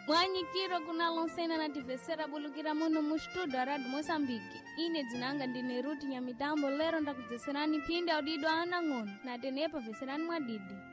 Mwanyikiro kuna lonsena na tivesera bulukira muno mu studio Radio Mozambique. Ine dzinanga ndine Ruti Nyamitambo lero ndakuzeserani pindi audido ana ng'ono na tenepa veserani mwadidi.